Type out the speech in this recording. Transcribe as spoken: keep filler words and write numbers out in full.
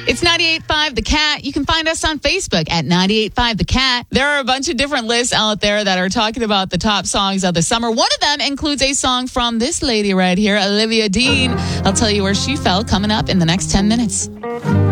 It's ninety-eight point five The Cat. You can find us on Facebook at ninety-eight point five The Cat. There are a bunch of different lists out there that are talking about the top songs of the summer. One of them includes a song from this lady right here, Olivia Dean. I'll tell you where she fell coming up in the next ten minutes.